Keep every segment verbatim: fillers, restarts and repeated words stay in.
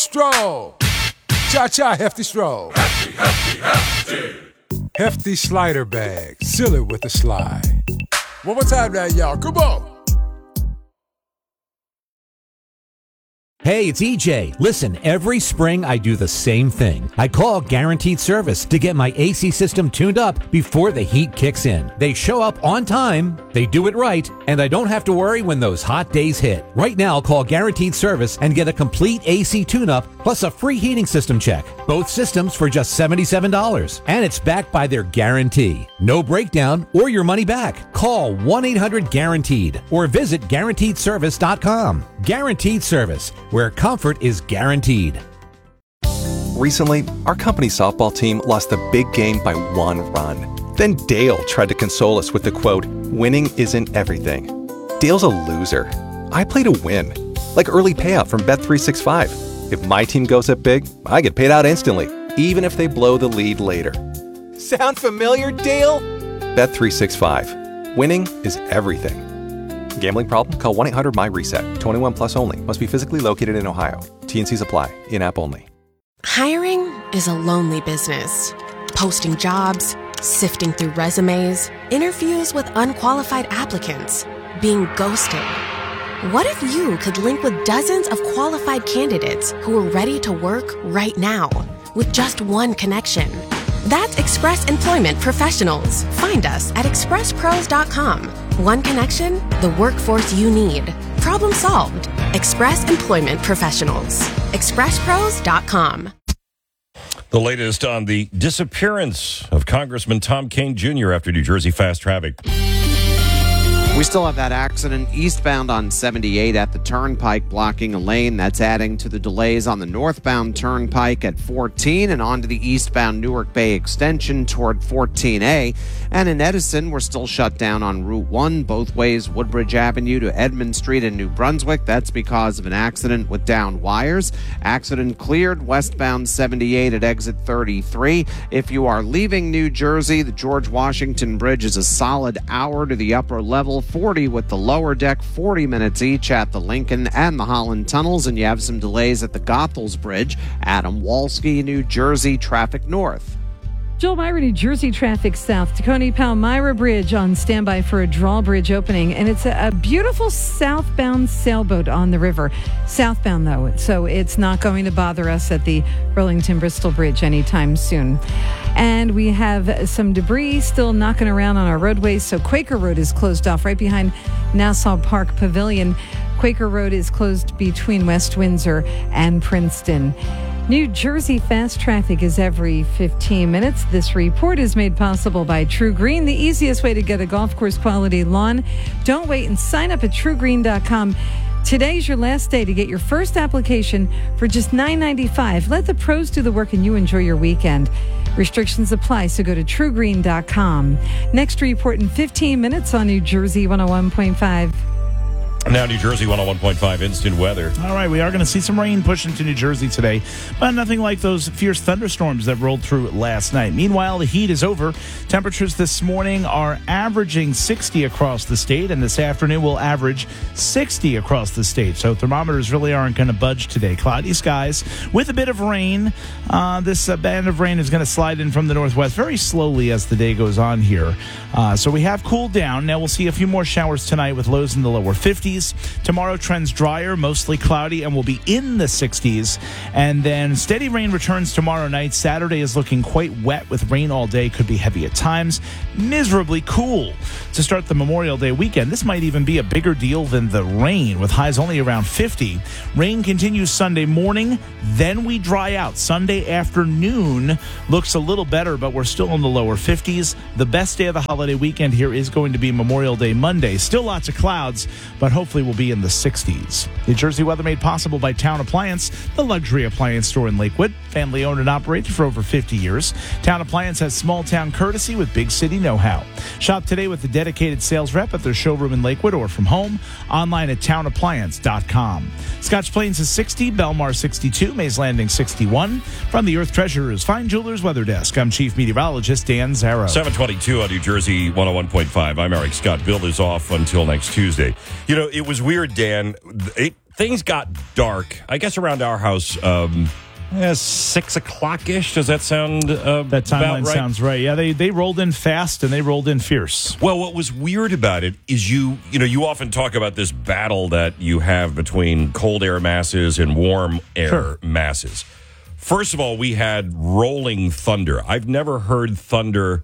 Stroll. Cha-cha, hefty stroll. Hefty, hefty, hefty. Hefty slider bag. Seal it with a slide. One more time now, y'all. Come on. Hey, it's E J. Listen, every spring I do the same thing. I call Guaranteed Service to get my A C system tuned up before the heat kicks in. They show up on time, they do it right, and I don't have to worry when those hot days hit. Right now, call Guaranteed Service and get a complete A C tune-up plus a free heating system check. Both systems for just seventy-seven dollars. And it's backed by their guarantee. No breakdown or your money back. Call one eight hundred guaranteed or visit guaranteed service dot com. Guaranteed Service, where comfort is guaranteed. Recently, our company softball team lost a big game by one run. Then Dale tried to console us with the quote, "Winning isn't everything." Dale's a loser. I play to win. Like early payout from Bet three sixty-five. If my team goes up big, I get paid out instantly, even if they blow the lead later. Sound familiar, Dale? Bet three sixty-five. Winning is everything. Gambling problem? Call one eight hundred my reset. twenty-one plus only. Must be physically located in Ohio. T and C's apply. In-app only. Hiring is a lonely business. Posting jobs, sifting through resumes, interviews with unqualified applicants, being ghosted. What if you could link with dozens of qualified candidates who are ready to work right now with just one connection? That's Express Employment Professionals. Find us at express pros dot com. One connection, the workforce you need. Problem solved. Express Employment Professionals. express pros dot com. The latest on the disappearance of Congressman Tom Kean Junior after New Jersey fast traffic. We still have that accident eastbound on seventy-eight at the Turnpike, blocking a lane. That's adding to the delays on the northbound Turnpike at fourteen and onto the eastbound Newark Bay extension toward fourteen A. And in Edison, we're still shut down on Route one, both ways, Woodbridge Avenue to Edmond Street in New Brunswick. That's because of an accident with downed wires. Accident cleared westbound seventy-eight at exit thirty-three. If you are leaving New Jersey, the George Washington Bridge is a solid hour to the upper level, forty with the lower deck, forty minutes each at the Lincoln and the Holland tunnels, and you have some delays at the Goethals Bridge. Adam Walski, New Jersey, traffic north. Joel Myra, New Jersey, traffic south. Tacony Palmyra Bridge on standby for a drawbridge opening. And it's a, a beautiful southbound sailboat on the river. Southbound, though, so it's not going to bother us at the Burlington-Bristol Bridge anytime soon. And we have some debris still knocking around on our roadways. So Quaker Road is closed off right behind Nassau Park Pavilion. Quaker Road is closed between West Windsor and Princeton. New Jersey fast traffic is every fifteen minutes. This report is made possible by True Green, the easiest way to get a golf course quality lawn. Don't wait and sign up at true green dot com. Today's your last day to get your first application for just nine ninety-five. Let the pros do the work and you enjoy your weekend. Restrictions apply, so go to true green dot com. Next report in fifteen minutes on New Jersey one oh one point five. Now New Jersey one oh one point five instant weather. All right, we are going to see some rain push into New Jersey today, but nothing like those fierce thunderstorms that rolled through last night. Meanwhile, the heat is over. Temperatures this morning are averaging sixty across the state, and this afternoon will average sixty across the state. So thermometers really aren't going to budge today. Cloudy skies with a bit of rain. Uh, this uh, band of rain is going to slide in from the northwest very slowly as the day goes on here. Uh, so we have cooled down. Now we'll see a few more showers tonight with lows in the lower fifties. Tomorrow trends drier, mostly cloudy, and will be in the sixties. And then steady rain returns tomorrow night. Saturday is looking quite wet with rain all day. Could be heavy at times. Miserably cool to start the Memorial Day weekend. This might even be a bigger deal than the rain, with highs only around fifty. Rain continues Sunday morning. Then we dry out. Sunday afternoon looks a little better, but we're still in the lower fifties. The best day of the holiday weekend here is going to be Memorial Day Monday. Still lots of clouds, but hopefully we'll be in the sixties. New Jersey weather made possible by Town Appliance, the luxury appliance store in Lakewood. Family owned and operated for over fifty years. Town Appliance has small town courtesy with big city know-how. Shop today with the dedicated sales rep at their showroom in Lakewood or from home, online at town appliance dot com. Scotch Plains is sixty, Belmar sixty-two, Mays Landing sixty-one. From the Earth Treasurer's Fine Jewelers Weather Desk, I'm Chief Meteorologist Dan Zarrow. seven twenty-two on New Jersey one oh one point five. I'm Eric Scott. Bill is off until next Tuesday. You know, it was weird, Dan. Eight things got dark, I guess around our house, um, eh, six o'clock-ish. Does that sound uh, That timeline about right? sounds right. Yeah, they, they rolled in fast and they rolled in fierce. Well, what was weird about it is you, you know, you often talk about this battle that you have between cold air masses and warm air Sure. masses. First of all, we had rolling thunder. I've never heard thunder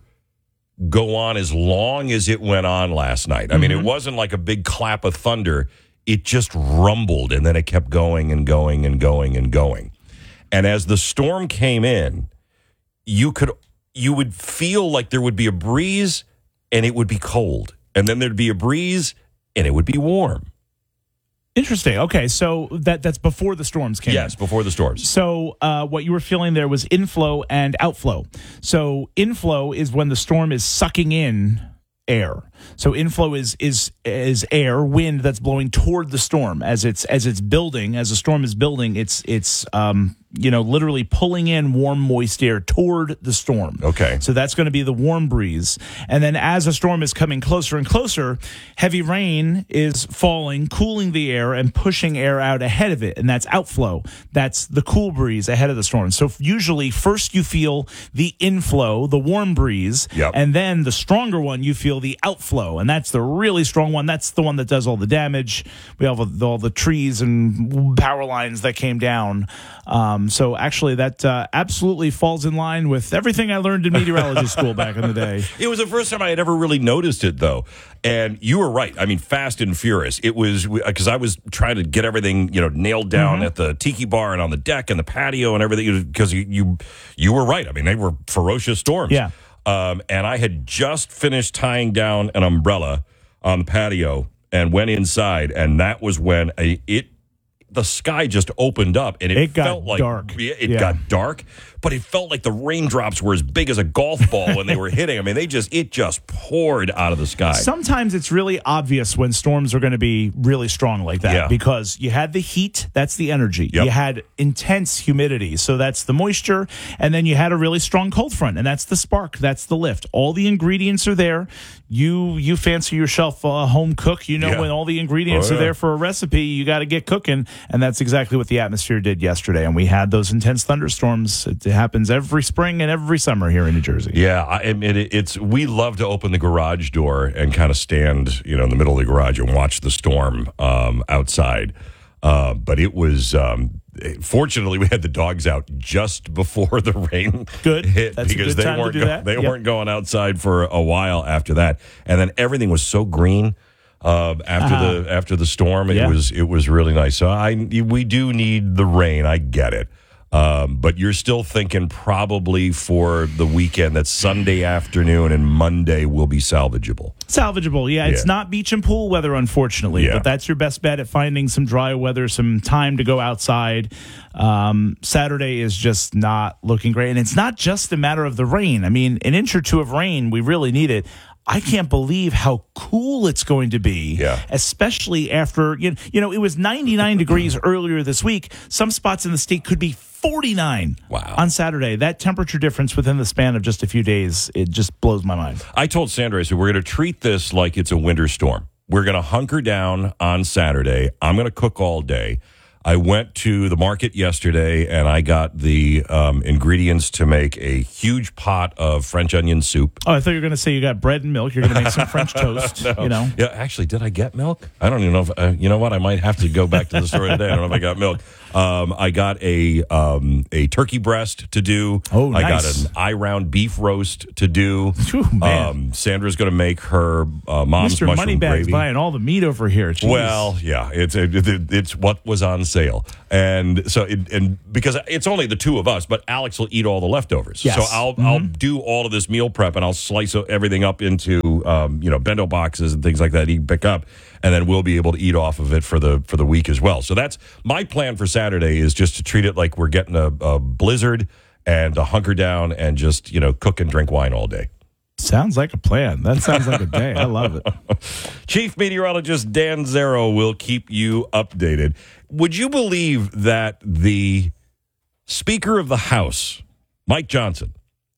go on as long as it went on last night. I mm-hmm. mean, it wasn't like a big clap of thunder. It just rumbled, and then it kept going and going and going and going. And as the storm came in, you could you would feel like there would be a breeze, and it would be cold. And then there'd be a breeze, and it would be warm. Interesting. Okay, so that that's before the storms came. Yes, in. before the storms. So uh, what you were feeling there was inflow and outflow. So inflow is when the storm is sucking in air. So inflow is is is air, wind that's blowing toward the storm as it's as it's building, as the storm is building. It's it's um you know literally pulling in warm, moist air toward the storm. Okay. So that's going to be the warm breeze. And then as a storm is coming closer and closer, heavy rain is falling, cooling the air and pushing air out ahead of it. And that's outflow. That's the cool breeze ahead of the storm. So usually first you feel the inflow, the warm breeze, yep. and then the stronger one you feel the outflow. And that's the really strong one. That's the one that does all the damage. We have all the trees and power lines that came down. Um, so actually that uh, absolutely falls in line with everything I learned in meteorology school back in the day. It was the first time I had ever really noticed it, though. And you were right. I mean, fast and furious. It was because I was trying to get everything, you know, nailed down mm-hmm. at the tiki bar and on the deck and the patio and everything. Because you, you, you were right. I mean, they were ferocious storms. Yeah. Um, and I had just finished tying down an umbrella on the patio and went inside, and that was when a, it the sky just opened up, and it, it got felt like dark. It yeah. got dark, but it felt like the raindrops were as big as a golf ball when they were hitting. I mean, they just it just poured out of the sky. Sometimes it's really obvious when storms are going to be really strong like that yeah. because you had the heat, that's the energy. Yep. You had intense humidity, so that's the moisture, and then you had a really strong cold front, and that's the spark, that's the lift. All the ingredients are there. You you fancy yourself a home cook. You know yeah. when all the ingredients oh, yeah. are there for a recipe, you got to get cooking, and that's exactly what the atmosphere did yesterday. And we had those intense thunderstorms. It happens every spring and every summer here in New Jersey. Yeah, I mean, it, it's we love to open the garage door and kind of stand, you know, in the middle of the garage and watch the storm um, outside. Uh, but it was. Um, Fortunately, we had the dogs out just before the rain good. hit That's because a good they time weren't to do go- that. they yep. weren't going outside for a while after that, and then everything was so green uh, after uh-huh. the after the storm. It yeah. was it was really nice. So I we do need the rain. I get it. Um, but you're still thinking probably for the weekend that Sunday afternoon and Monday will be salvageable. Salvageable, yeah. It's yeah. not beach and pool weather, unfortunately, yeah. but that's your best bet at finding some dry weather, some time to go outside. Um, Saturday is just not looking great, and it's not just a matter of the rain. I mean, an inch or two of rain, we really need it. I can't believe how cool it's going to be, yeah. especially after, you know, you know, it was ninety-nine degrees earlier this week. Some spots in the state could be forty-nine wow. on Saturday. That temperature difference within the span of just a few days, it just blows my mind. I told Sandra, I said, we're going to treat this like it's a winter storm. We're going to hunker down on Saturday. I'm going to cook all day. I went to the market yesterday, and I got the um, ingredients to make a huge pot of French onion soup. Oh, I thought you were going to say you got bread and milk. You're going to make some French toast, no. you know. Yeah, actually, did I get milk? I don't even know if, uh, you know what, I might have to go back to the store today. I don't know if I got milk. Um, I got a um, a turkey breast to do. Oh, nice. I got an eye-round beef roast to do. Ooh, man. Um, Sandra's going to make her uh, mom's Mister mushroom Moneybags gravy. buying all the meat over here. Jeez. Well, yeah, it's it, it's what was on sale, and so it, and because it's only the two of us, but Alex will eat all the leftovers. Yes. So I'll Mm-hmm. I'll do all of this meal prep, and I'll slice everything up into um, you know bento boxes and things like that he can pick up, and then we'll be able to eat off of it for the for the week as well. So that's my plan for Saturday, is just to treat it like we're getting a, a blizzard and to hunker down and just you know cook and drink wine all day. Sounds like a plan. That sounds like a day. I love it. Chief Meteorologist Dan Zero will keep you updated. Would you believe that the Speaker of the House, Mike Johnson,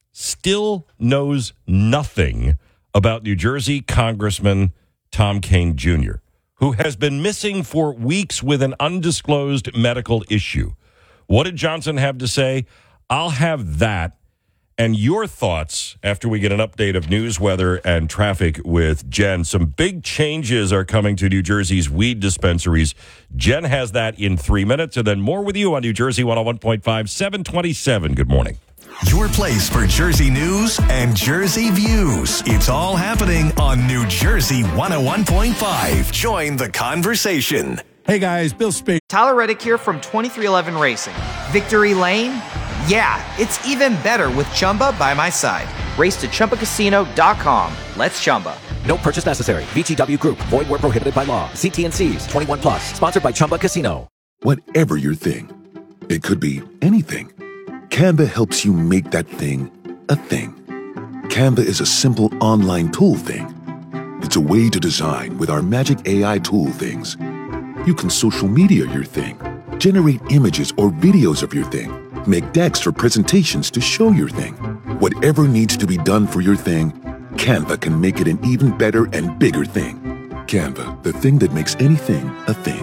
still knows nothing about New Jersey Congressman Tom Kean Junior, who has been missing for weeks with an undisclosed medical issue. What did Johnson have to say? I'll have that and your thoughts after we get an update of news, weather, and traffic with Jen. Some big changes are coming to New Jersey's weed dispensaries. Jen has that in three minutes, and then more with you on New Jersey one oh one point five, seven twenty-seven. Good morning. Your place for Jersey news and Jersey views. It's all happening on New Jersey one oh one point five. Join the conversation. Hey guys, Bill Spade. Tyler Reddick here from twenty-three eleven Racing. Victory Lane? Yeah, it's even better with Chumba by my side. Race to Chumba Casino dot com. Let's Chumba. No purchase necessary. V G W Group. Void where prohibited by law. See T and C's. twenty-one plus. Sponsored by Chumba Casino. Whatever your thing, it could be anything. Canva helps you make that thing a thing. Canva is a simple online tool thing. It's a way to design with our magic A I tool things. You can social media your thing, generate images or videos of your thing, make decks or presentations to show your thing. Whatever needs to be done for your thing, Canva can make it an even better and bigger thing. Canva, the thing that makes anything a thing.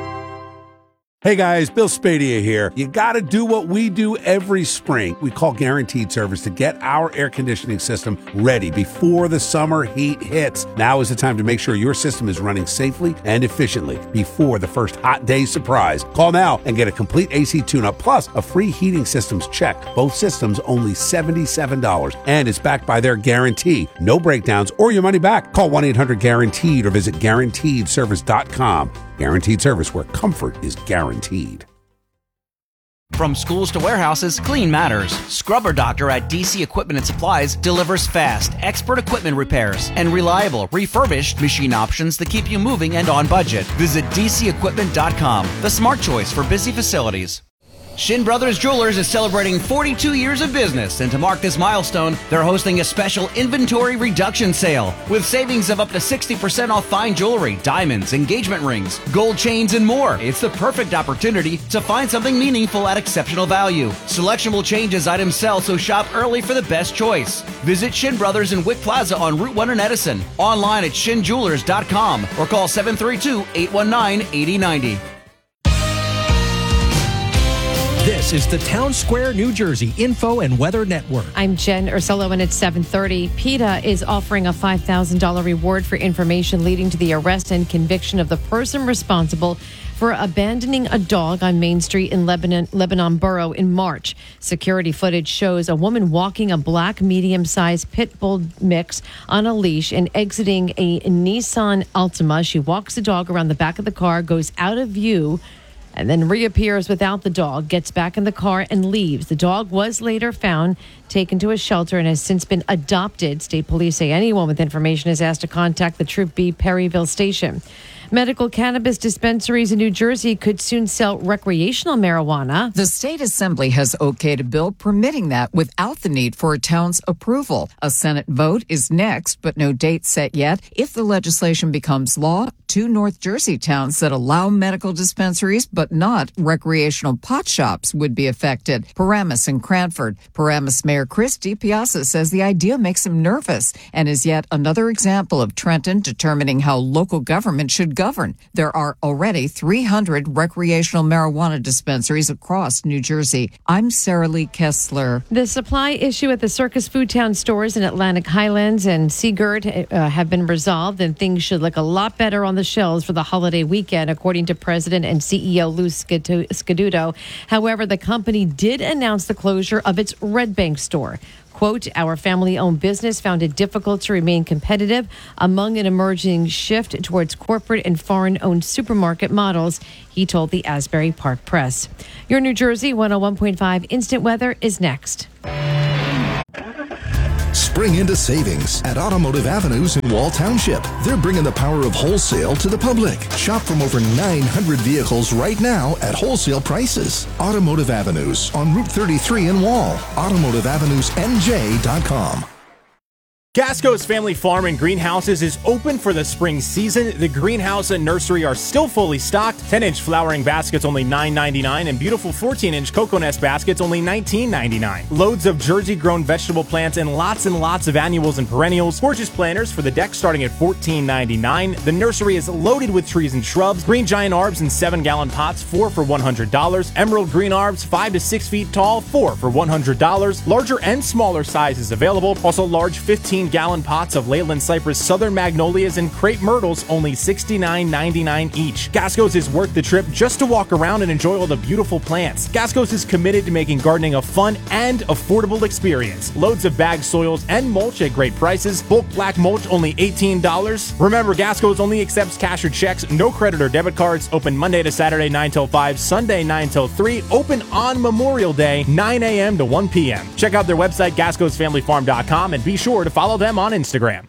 Hey guys, Bill Spadia here. You got to do what we do every spring. We call Guaranteed Service to get our air conditioning system ready before the summer heat hits. Now is the time to make sure your system is running safely and efficiently before the first hot day surprise. Call now and get a complete A C tune-up plus a free heating systems check. Both systems only seventy-seven dollars, and it's backed by their guarantee. No breakdowns or your money back. Call one eight hundred guaranteed or visit guaranteed service dot com. Guaranteed Service, where comfort is guaranteed. From schools to warehouses, clean matters. Scrubber Doctor at D C Equipment and Supplies delivers fast, expert equipment repairs and reliable, refurbished machine options that keep you moving and on budget. Visit D C equipment dot com, the smart choice for busy facilities. Shin Brothers Jewelers is celebrating forty-two years of business, and to mark this milestone, they're hosting a special inventory reduction sale with savings of up to sixty percent off fine jewelry, diamonds, engagement rings, gold chains, and more. It's the perfect opportunity to find something meaningful at exceptional value. Selection will change as items sell, so shop early for the best choice. Visit Shin Brothers in Wick Plaza on Route one in Edison, online at shin jewelers dot com, or call seven three two, eight one nine, eight zero nine zero. This is the Town Square, New Jersey Info and Weather Network. I'm Jen Ursullo, and it's seven thirty. PETA is offering a five thousand dollars reward for information leading to the arrest and conviction of the person responsible for abandoning a dog on Main Street in Lebanon, Lebanon Borough in March. Security footage shows a woman walking a black medium-sized pit bull mix on a leash and exiting a Nissan Altima. She walks the dog around the back of the car, goes out of view, and then reappears without the dog, gets back in the car, and leaves. The dog was later found, taken to a shelter, and has since been adopted. State police say anyone with information is asked to contact the Troop B Perryville station. Medical cannabis dispensaries in New Jersey could soon sell recreational marijuana. The state assembly has okayed a bill permitting that without the need for a town's approval. A Senate vote is next, but no date set yet. If the legislation becomes law, two North Jersey towns that allow medical dispensaries but not recreational pot shops would be affected: Paramus and Cranford. Paramus Mayor Chris DiPiazza says the idea makes him nervous and is yet another example of Trenton determining how local government should govern. There are already three hundred recreational marijuana dispensaries across New Jersey. I'm Sarah Lee Kessler. The supply issue at the Circus Foodtown stores in Atlantic Highlands and Seagirt uh, have been resolved, and things should look a lot better on the shelves for the holiday weekend, according to President and C E O Lou Scaduto. However, the company did announce the closure of its Red Bank store. Quote, our family-owned business found it difficult to remain competitive among an emerging shift towards corporate and foreign-owned supermarket models, he told the Asbury Park Press. Your New Jersey one oh one point five instant weather is next. Spring into savings at Automotive Avenues in Wall Township. They're bringing the power of wholesale to the public. Shop from over nine hundred vehicles right now at wholesale prices. Automotive Avenues on Route thirty-three in Wall. automotive avenues n j dot com. Gasco's Family Farm and Greenhouses is open for the spring season. The greenhouse and nursery are still fully stocked. ten-inch flowering baskets only nine ninety-nine, and beautiful fourteen-inch cocoa nest baskets only nineteen ninety-nine. Loads of Jersey-grown vegetable plants and lots and lots of annuals and perennials. Gorgeous planters for the deck starting at fourteen ninety-nine. The nursery is loaded with trees and shrubs. Green giant arbs in seven-gallon pots, four for one hundred dollars. Emerald green arbs, five to six feet tall, four for one hundred dollars. Larger and smaller sizes available. Also large fifteen-gallon pots of Leyland cypress, southern magnolias, and crepe myrtles, only sixty-nine ninety-nine each. Gasco's is worth the trip just to walk around and enjoy all the beautiful plants. Gasco's is committed to making gardening a fun and affordable experience. Loads of bagged soils and mulch at great prices. Bulk black mulch only eighteen dollars. Remember, Gasco's only accepts cash or checks, no credit or debit cards. Open Monday to Saturday nine till five, Sunday nine till three. Open on Memorial Day nine a.m. to one p.m. Check out their website, gascos family farm dot com, and be sure to follow them on Instagram.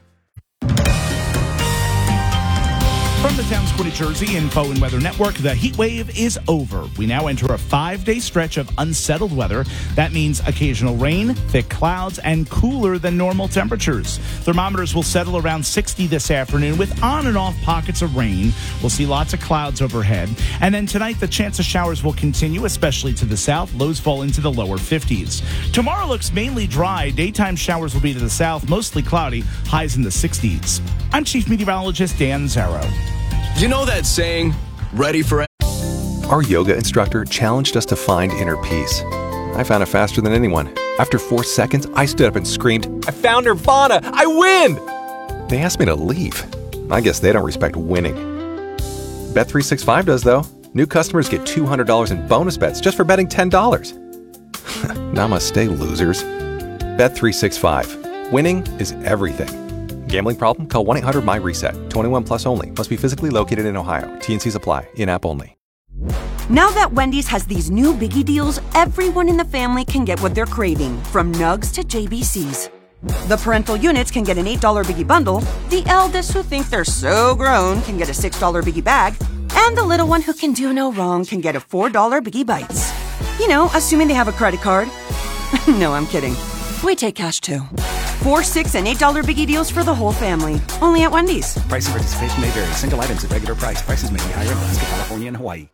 From the Townsquare, New Jersey Info and Weather Network, the heat wave is over. We now enter a five-day stretch of unsettled weather. That means occasional rain, thick clouds, and cooler than normal temperatures. Thermometers will settle around sixty this afternoon with on and off pockets of rain. We'll see lots of clouds overhead. And then tonight, the chance of showers will continue, especially to the south. Lows fall into the lower fifties. Tomorrow looks mainly dry. Daytime showers will be to the south, mostly cloudy, highs in the sixties. I'm Chief Meteorologist Dan Zarrow. You know that saying, ready for... Our yoga instructor challenged us to find inner peace. I found it faster than anyone. After four seconds, I stood up and screamed, I found Nirvana! I win! They asked me to leave. I guess they don't respect winning. Bet three sixty-five does, though. New customers get two hundred dollars in bonus bets just for betting ten dollars. Namaste, losers. Bet three sixty-five. Winning is everything. Gambling problem? Call one eight hundred M Y reset. twenty-one plus only. Must be physically located in Ohio. T and Cs apply. In-app only. Now that Wendy's has these new biggie deals, everyone in the family can get what they're craving, from nugs to J B Cs. The parental units can get an eight dollar biggie bundle, the eldest who think they're so grown can get a six dollar biggie bag, and the little one who can do no wrong can get a four dollar biggie bites. You know, assuming they have a credit card. No, I'm kidding. We take cash too. Four, six, and eight dollar biggie deals for the whole family. Only at Wendy's. Price and participation may vary. Single items at regular price. Prices may be higher in Alaska, California, and Hawaii.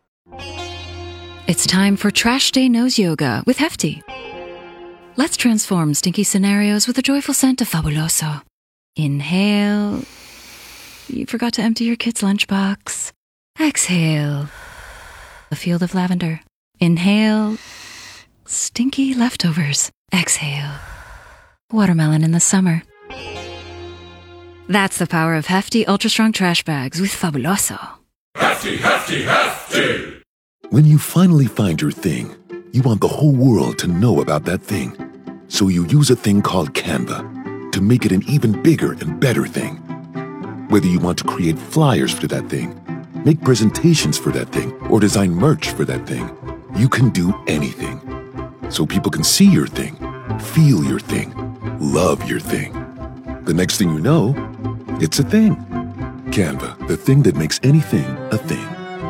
It's time for Trash Day Nose Yoga with Hefty. Let's transform stinky scenarios with a joyful scent of Fabuloso. Inhale. You forgot to empty your kid's lunchbox. Exhale. A field of lavender. Inhale. Stinky leftovers. Exhale. Watermelon in the summer. That's the power of Hefty Ultra Strong Trash Bags with Fabuloso. Hefty, hefty, hefty! When you finally find your thing, you want the whole world to know about that thing. So you use a thing called Canva to make it an even bigger and better thing. Whether you want to create flyers for that thing, make presentations for that thing, or design merch for that thing, you can do anything. So people can see your thing, feel your thing, love your thing. The next thing you know, it's a thing. Canva, the thing that makes anything a thing.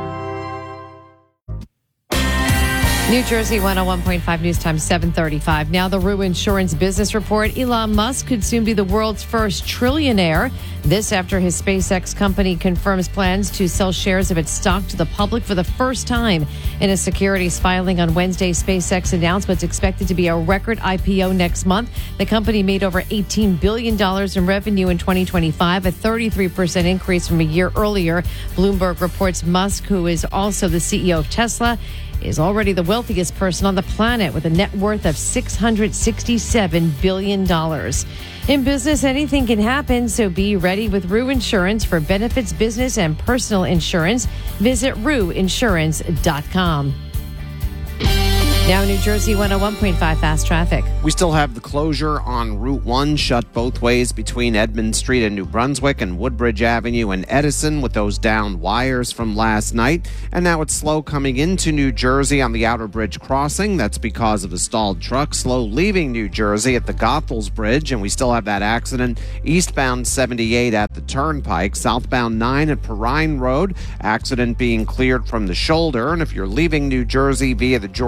New Jersey one oh one point five News Time seven thirty-five. Now the Rue Insurance Business Report. Elon Musk could soon be the world's first trillionaire. This after his SpaceX company confirms plans to sell shares of its stock to the public for the first time. In a securities filing on Wednesday, SpaceX announced what's expected to be a record I P O next month. The company made over eighteen billion dollars in revenue in twenty twenty-five, a thirty-three percent increase from a year earlier. Bloomberg reports Musk, who is also the C E O of Tesla, is already the wealthiest person on the planet with a net worth of six hundred sixty-seven billion dollars. In business, anything can happen, so be ready with Rue Insurance for benefits, business, and personal insurance. Visit rue insurance dot com. Now New Jersey one oh one point five Fast Traffic. We still have the closure on Route one shut both ways between Edmund Street and New Brunswick and Woodbridge Avenue and Edison with those downed wires from last night. And now it's slow coming into New Jersey on the Outer Bridge crossing. That's because of a stalled truck. Slow leaving New Jersey at the Goethals Bridge. And we still have that accident eastbound seventy-eight at the Turnpike. Southbound nine at Perrine Road. Accident being cleared from the shoulder. And if you're leaving New Jersey via the George Washington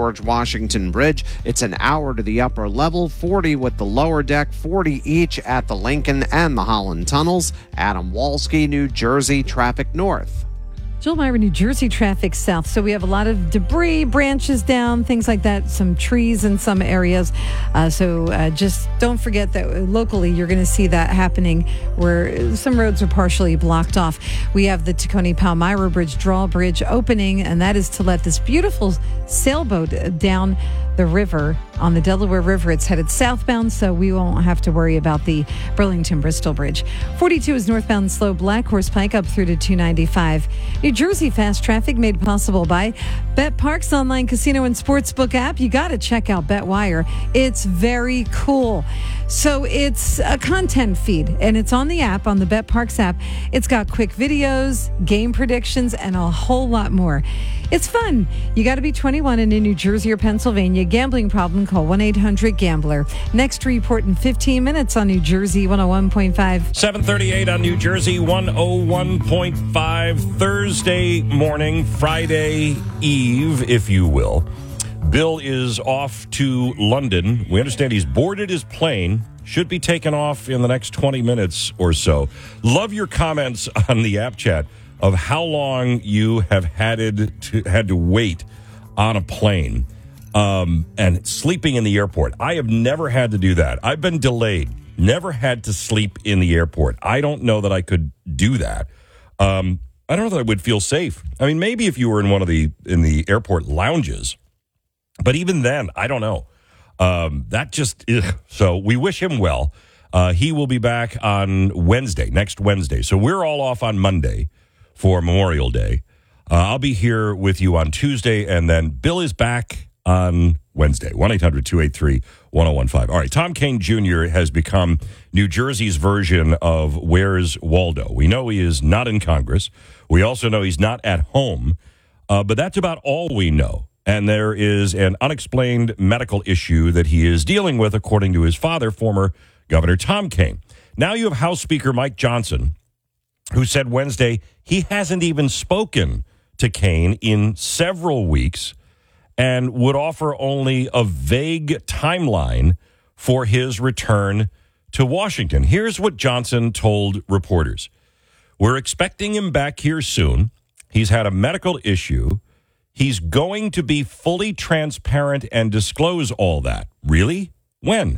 Washington Bridge. It's an hour to the upper level, forty with the lower deck, forty each at the Lincoln and the Holland tunnels. Adam Walski, New Jersey, traffic north. Jill Myra, New Jersey, traffic south. So we have a lot of debris, branches down, things like that, some trees in some areas. Uh, so uh, just don't forget that locally you're going to see that happening where some roads are partially blocked off. We have the Tacony Palmyra Bridge drawbridge opening, and that is to let this beautiful sailboat down the river on the Delaware River. It's headed southbound, so we won't have to worry about the Burlington-Bristol Bridge. forty-two is northbound slow Black Horse Pike up through to two ninety-five. New Jersey fast traffic made possible by Bet Parks online casino and sportsbook app. You got to check out BetWire. It's very cool. So it's a content feed, and it's on the app, on the Bet Parks app. It's got quick videos, game predictions, and a whole lot more. It's fun. You got to be twenty-one and in New Jersey or Pennsylvania. Gambling problem, call one eight hundred gambler. Next report in fifteen minutes on New Jersey one oh one point five. seven thirty-eight on New Jersey one oh one point five. Thursday morning, Friday Eve, if you will. Bill is off to London. We understand he's boarded his plane. Should be taken off in the next twenty minutes or so. Love your comments on the app chat of how long you have had to, had to wait on a plane um, and sleeping in the airport. I have never had to do that. I've been delayed. Never had to sleep in the airport. I don't know that I could do that. Um, I don't know that I would feel safe. I mean, maybe if you were in one of the in the airport lounges, but even then, I don't know. Um, that just ugh. So we wish him well. Uh, he will be back on Wednesday, next Wednesday. So we're all off on Monday for Memorial Day. Uh, I'll be here with you on Tuesday, and then Bill is back on Wednesday. one eight hundred two eight three one oh one five. All right, Tom Kean Junior has become New Jersey's version of Where's Waldo. We know he is not in Congress. We also know he's not at home, uh, but that's about all we know. And there is an unexplained medical issue that he is dealing with, according to his father, former Governor Tom Kean. Now you have House Speaker Mike Johnson, who said Wednesday he hasn't even spoken to Kean in several weeks and would offer only a vague timeline for his return to Washington. Here's what Johnson told reporters. We're expecting him back here soon. He's had a medical issue. He's going to be fully transparent and disclose all that. Really? When?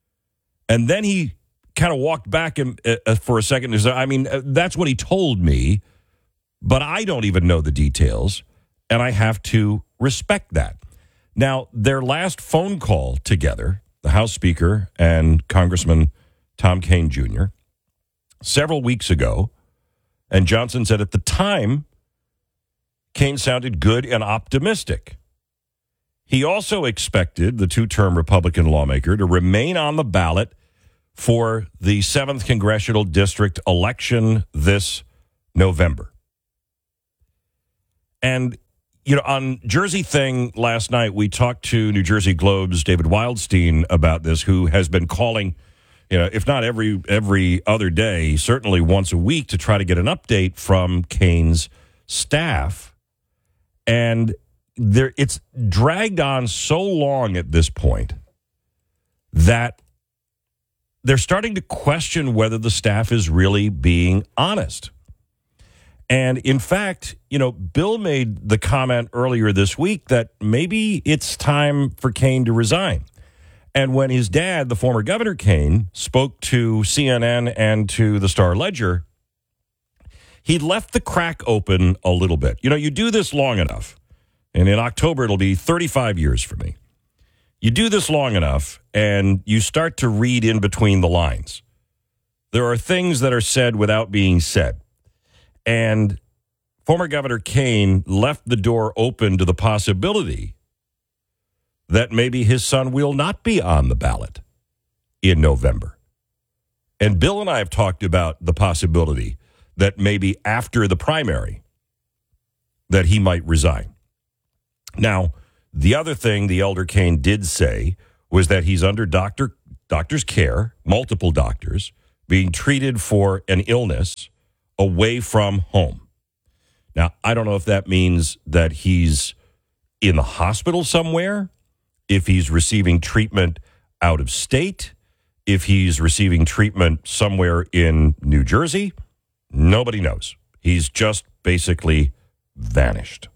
And then he kind of walked back and, uh, for a second. And said, I mean, uh, that's what he told me, but I don't even know the details, and I have to respect that. Now, their last phone call together, the House Speaker and Congressman Tom Kean Junior, several weeks ago, and Johnson said at the time, Kean sounded good and optimistic. He also expected the two-term Republican lawmaker to remain on the ballot for the seventh Congressional District election this November. And, you know, on Jersey Thing last night, we talked to New Jersey Globe's David Wildstein about this, who has been calling, you know, if not every every other day, certainly once a week to try to get an update from Kean's staff. And there, it's dragged on so long at this point that they're starting to question whether the staff is really being honest. And in fact, you know, Bill made the comment earlier this week that maybe it's time for Kean to resign. And when his dad, the former Governor Kean, spoke to C N N and to the Star-Ledger, he left the crack open a little bit. You know, you do this long enough, and in October it'll be thirty-five years for me. You do this long enough, and you start to read in between the lines. There are things that are said without being said. And former Governor Kean left the door open to the possibility that maybe his son will not be on the ballot in November. And Bill and I have talked about the possibility that maybe after the primary that he might resign. Now, the other thing the elder Kean did say was that he's under doctor doctor's care, multiple doctors, being treated for an illness away from home. Now, I don't know if that means that he's in the hospital somewhere if he's receiving treatment out of state, if he's receiving treatment somewhere in New Jersey. Nobody knows. He's just basically vanished.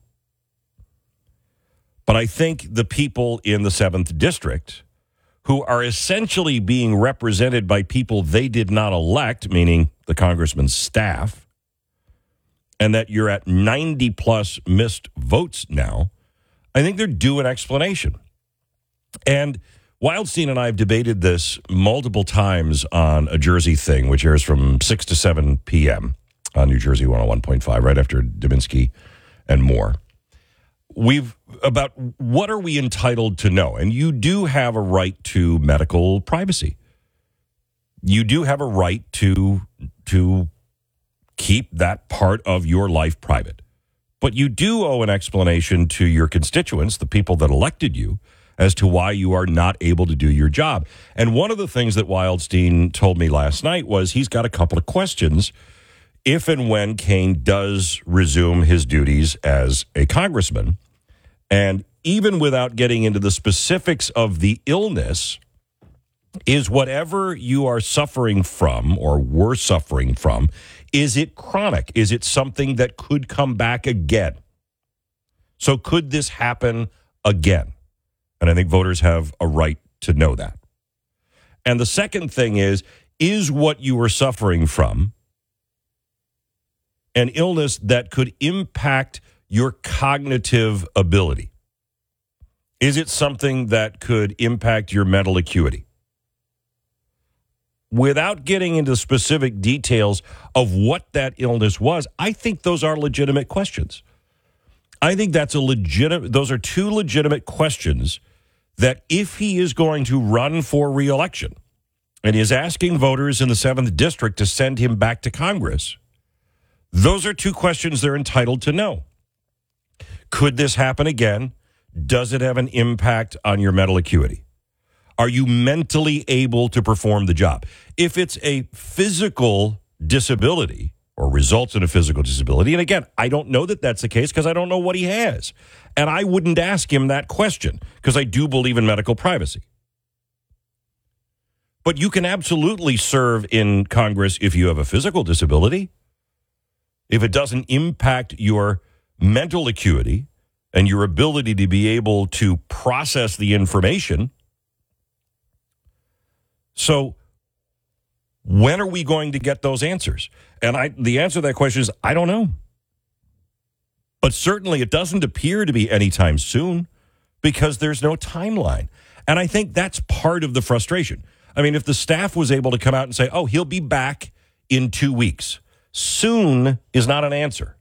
But I think the people in the seventh District, who are essentially being represented by people they did not elect, meaning the congressman's staff, and that you're at ninety plus missed votes now, I think they're due an explanation. And Wildstein and I have debated this multiple times on A Jersey Thing, which airs from six to seven p.m. on New Jersey one oh one point five, right after Dubinsky and more. We've about what are we entitled to know? And you do have a right to medical privacy. You do have a right to, to keep that part of your life private. But you do owe an explanation to your constituents, the people that elected you, as to why you are not able to do your job. And one of the things that Wildstein told me last night was he's got a couple of questions if and when Kaine does resume his duties as a congressman. And even without getting into the specifics of the illness, is whatever you are suffering from or were suffering from, is it chronic? Is it something that could come back again? So could this happen again? And I think voters have a right to know that. And the second thing is, is what you are suffering from an illness that could impact your cognitive ability? Is it something that could impact your mental acuity? Without getting into specific details of what that illness was, I think those are legitimate questions. I think that's a legitimate, those are two legitimate questions that if he is going to run for re-election and is asking voters in the seventh District to send him back to Congress, those are two questions they're entitled to know. Could this happen again? Does it have an impact on your mental acuity? Are you mentally able to perform the job? If it's a physical disability or results in a physical disability, and again, I don't know that that's the case because I don't know what he has. And I wouldn't ask him that question because I do believe in medical privacy. But you can absolutely serve in Congress if you have a physical disability. If it doesn't impact your mental acuity and your ability to be able to process the information. So when are we going to get those answers? And I, the answer to that question is, I don't know. But certainly it doesn't appear to be anytime soon because there's no timeline. And I think that's part of the frustration. I mean, if the staff was able to come out and say, oh, he'll be back in two weeks. Soon is not an answer.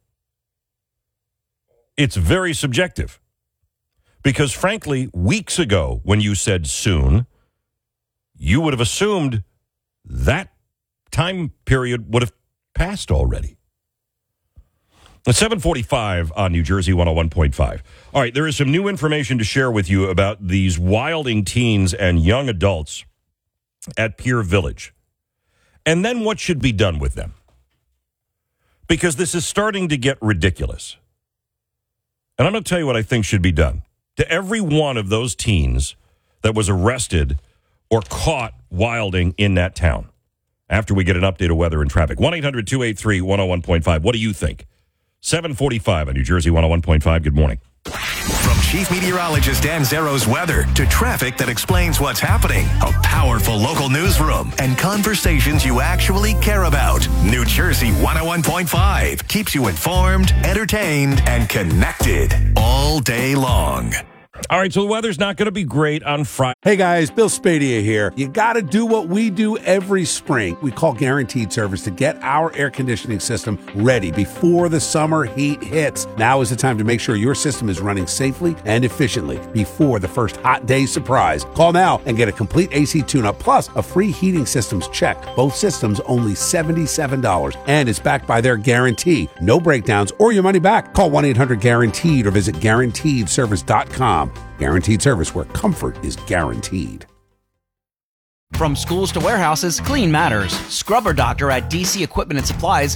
It's very subjective. Because frankly, weeks ago when you said soon, you would have assumed that time period would have passed already. At seven forty-five on New Jersey one oh one point five. All right, there is some new information to share with you about these wilding teens and young adults at Pier Village. And then what should be done with them? Because this is starting to get ridiculous. And I'm going to tell you what I think should be done. To every one of those teens that was arrested or caught wilding in that town. After we get an update of weather and traffic. one eight hundred two eight three one oh one point five. What do you think? seven forty-five on New Jersey one oh one point five. Good morning. From Chief Meteorologist Dan Zero's weather to traffic that explains what's happening, a powerful local newsroom, and conversations you actually care about. New Jersey one oh one point five keeps you informed, entertained, and connected all day long. All right, so the weather's not going to be great on Friday. Hey guys, Bill Spadia here. You got to do what we do every spring. We call Guaranteed Service to get our air conditioning system ready before the summer heat hits. Now is the time to make sure your system is running safely and efficiently before the first hot day surprise. Call now and get a complete A C tune-up plus a free heating systems check. Both systems only seventy-seven dollars and it's backed by their guarantee. No breakdowns or your money back. Call one eight hundred guaranteed or visit guaranteed service dot com. Guaranteed Service, where comfort is guaranteed. From schools to warehouses, clean matters. Scrubber Doctor at D C Equipment and Supplies